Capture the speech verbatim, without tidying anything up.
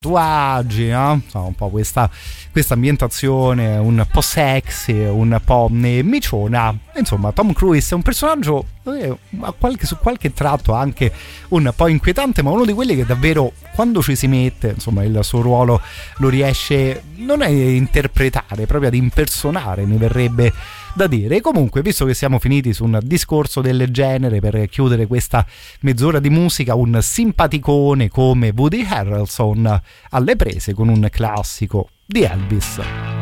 tatuaggi, no? Insomma, un po' questa, questa ambientazione un po' sexy, un po' miciona. Insomma, Tom Cruise è un personaggio eh, a qualche, su qualche tratto anche un po' inquietante, ma uno di quelli che davvero quando ci si mette, insomma, il suo ruolo lo riesce non a interpretare, proprio ad impersonare, mi verrebbe da dire. E comunque, visto che siamo finiti su un discorso del genere, per chiudere questa mezz'ora di musica, un simpaticone come Woody Harrelson alle prese con un classico di Elvis.